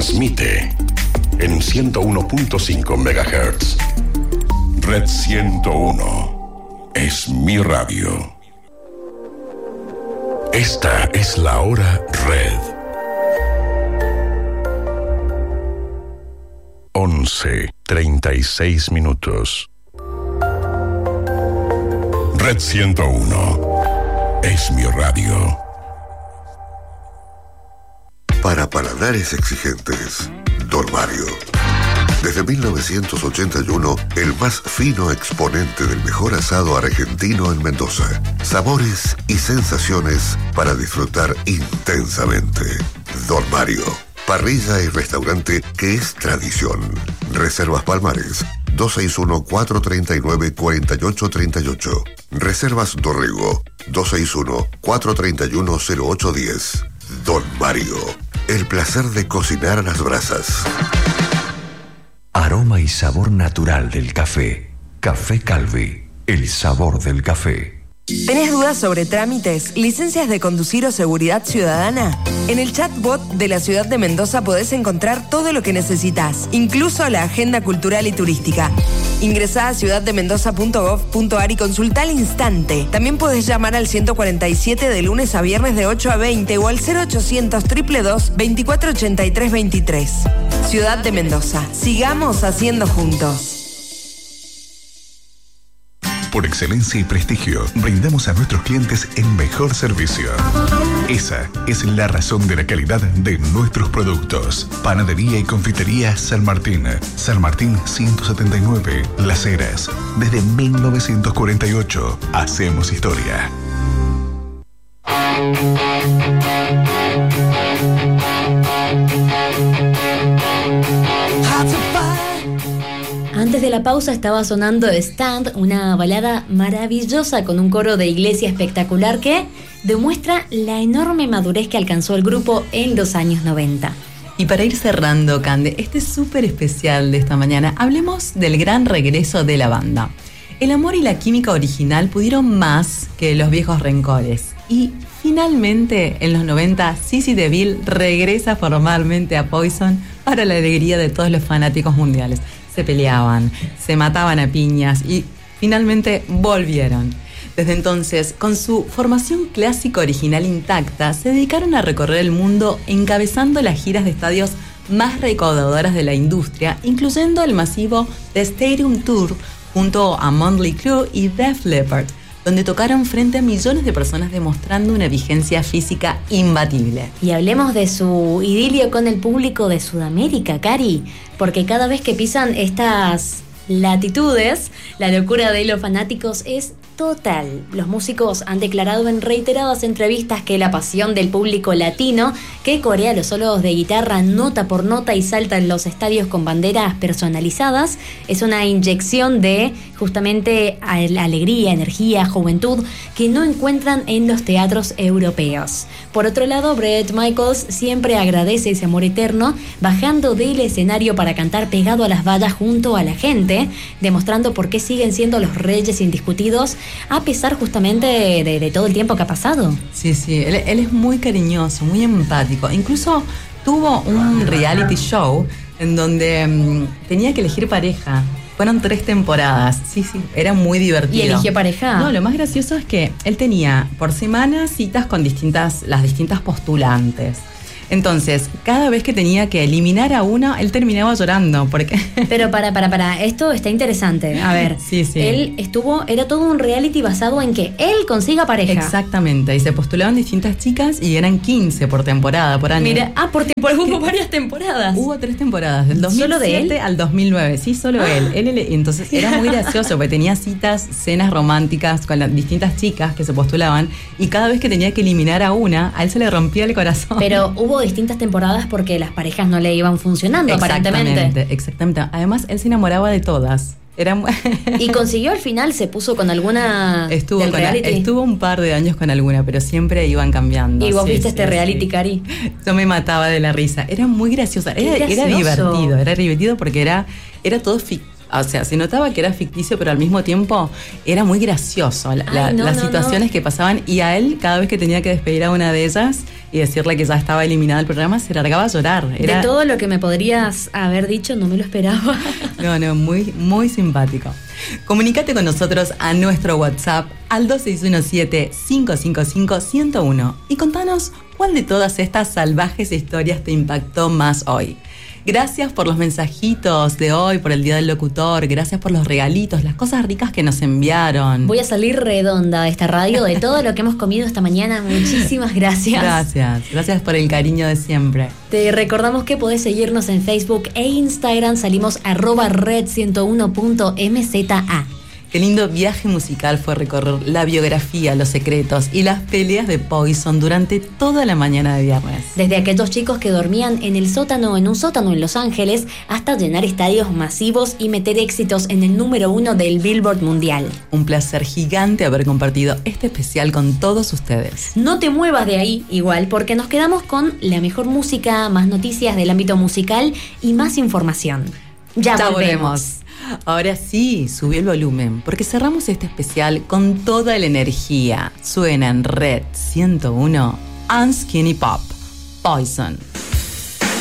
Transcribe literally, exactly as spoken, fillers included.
Transmite en ciento uno punto cinco megahertz. Red ciento uno es mi radio. Esta es la hora Red. once treinta y seis minutos. Red ciento uno es mi radio. Para paladares exigentes, Don Mario. Desde mil novecientos ochenta y uno, el más fino exponente del mejor asado argentino en Mendoza. Sabores y sensaciones para disfrutar intensamente. Don Mario. Parrilla y restaurante que es tradición. Reservas Palmares, dos seis uno, cuatro tres nueve, cuatro ocho tres ocho. Reservas Dorrego, dos seis uno, cuatro tres uno, cero ocho uno cero. Don Mario, el placer de cocinar a las brasas. Aroma y sabor natural del café. Café Calvi, el sabor del café. ¿Tenés dudas sobre trámites, licencias de conducir o seguridad ciudadana? En el chatbot de la ciudad de Mendoza podés encontrar todo lo que necesitas, incluso la agenda cultural y turística. Ingresá a ciudad de mendoza punto gov punto ar y consultá al instante. También podés llamar al ciento cuarenta y siete de lunes a viernes de ocho a veinte o al cero ochocientos, dos dos dos, veinticuatro ochenta y tres veintitrés. Ciudad de Mendoza. Sigamos haciendo juntos. Por excelencia y prestigio, brindamos a nuestros clientes el mejor servicio. Esa es la razón de la calidad de nuestros productos. Panadería y confitería San Martín. San Martín ciento setenta y nueve, Las Heras. Desde mil novecientos cuarenta y ocho, hacemos historia. Antes de la pausa estaba sonando Stand, una balada maravillosa con un coro de iglesia espectacular que demuestra la enorme madurez que alcanzó el grupo en los años noventa. Y para ir cerrando, Cande, este súper especial de esta mañana, hablemos del gran regreso de la banda. El amor y la química original pudieron más que los viejos rencores. Y finalmente, en los noventa, Sissy DeVille regresa formalmente a Poison para la alegría de todos los fanáticos mundiales. Se peleaban, se mataban a piñas y finalmente volvieron. Desde entonces, con su formación clásica original intacta, se dedicaron a recorrer el mundo encabezando las giras de estadios más recaudadoras de la industria, incluyendo el masivo The Stadium Tour junto a Motley Crue y Def Leppard, donde tocaron frente a millones de personas demostrando una vigencia física imbatible. Y hablemos de su idilio con el público de Sudamérica, Cari, porque cada vez que pisan estas latitudes, la locura de los fanáticos es total. Los músicos han declarado en reiteradas entrevistas que la pasión del público latino, que corea los solos de guitarra nota por nota y salta en los estadios con banderas personalizadas, es una inyección de justamente alegría, energía, juventud que no encuentran en los teatros europeos. Por otro lado, Bret Michaels siempre agradece ese amor eterno, bajando del escenario para cantar pegado a las vallas junto a la gente, demostrando por qué siguen siendo los reyes indiscutidos a pesar justamente de, de, de todo el tiempo que ha pasado. Sí, sí, él, él es muy cariñoso, muy empático. Incluso tuvo un reality show en donde um, tenía que elegir pareja. Fueron tres temporadas. Sí, sí, era muy divertido. ¿Y eligió pareja? No, lo más gracioso es que él tenía por semana citas con distintas, las distintas postulantes. Entonces, cada vez que tenía que eliminar a una, él terminaba llorando. Porque Pero para, para, para, esto está interesante. A ver, sí, sí. Él estuvo, era todo un reality basado en que él consiga pareja. Exactamente, y se postulaban distintas chicas y eran quince por temporada, por año. Mira, ah, por temporada, hubo varias temporadas. Hubo tres temporadas, del dos mil siete ¿Solo de él? Al dos mil nueve, sí, solo ah. él. él. él. Entonces era muy gracioso, porque tenía citas, cenas románticas con las distintas chicas que se postulaban, y cada vez que tenía que eliminar a una, a él se le rompía el corazón. Pero hubo distintas temporadas porque las parejas no le iban funcionando, exactamente, aparentemente. Exactamente. Además, él se enamoraba de todas. Era muy... ¿Y consiguió al final? ¿Se puso con alguna estuvo del con reality? A, estuvo un par de años con alguna, pero siempre iban cambiando. ¿Y vos sí, viste sí, este sí. reality, Cari? Yo me mataba de la risa. Era muy graciosa. Era, era divertido. Era divertido porque era, era todo ficticio. O sea, se notaba que era ficticio, pero al mismo tiempo era muy gracioso la, Ay, la, no, las no, situaciones no. que pasaban. Y a él, cada vez que tenía que despedir a una de ellas y decirle que ya estaba eliminada del programa, se largaba a llorar. Era, De todo lo que me podrías haber dicho, no me lo esperaba. No, no, muy, muy simpático. Comunícate con nosotros a nuestro WhatsApp al dos seis uno siete, cinco cinco cinco, uno cero uno y contanos cuál de todas estas salvajes historias te impactó más hoy. Gracias por los mensajitos de hoy, por el Día del Locutor, gracias por los regalitos, las cosas ricas que nos enviaron. Voy a salir redonda de esta radio, de todo lo que hemos comido esta mañana. Muchísimas gracias. Gracias, gracias por el cariño de siempre. Te recordamos que podés seguirnos en Facebook e Instagram. Salimos arroba red ciento uno punto m z a. Qué lindo viaje musical fue recorrer la biografía, los secretos y las peleas de Poison durante toda la mañana de viernes. Desde aquellos chicos que dormían en el sótano, en un sótano en Los Ángeles, hasta llenar estadios masivos y meter éxitos en el número uno del Billboard Mundial. Un placer gigante haber compartido este especial con todos ustedes. No te muevas de ahí igual, porque nos quedamos con la mejor música, más noticias del ámbito musical y más información. Ya, Ya volvemos. volvemos. Ahora sí, subí el volumen, porque cerramos este especial con toda la energía. Suena en Red ciento uno, Unskinny Pop, Poison.